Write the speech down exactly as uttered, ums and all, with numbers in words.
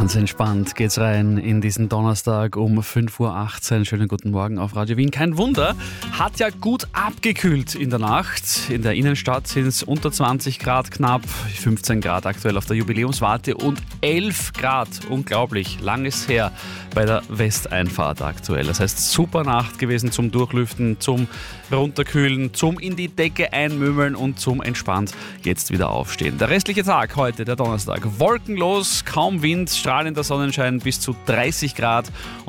Ganz entspannt geht's rein in diesen Donnerstag um fünf Uhr achtzehn. Schönen guten Morgen auf Radio Wien. Kein Wunder, hat ja gut abgekühlt in der Nacht. In der Innenstadt sind es unter zwanzig Grad knapp, fünfzehn Grad aktuell auf der Jubiläumswarte und elf Grad, unglaublich, langes her bei der Westeinfahrt aktuell. Das heißt, super Nacht gewesen zum Durchlüften, zum Runterkühlen, zum in die Decke einmümmeln und zum entspannt jetzt wieder aufstehen. Der restliche Tag heute, der Donnerstag, wolkenlos, kaum Wind, strahlender Sonnenschein bis zu dreißig Grad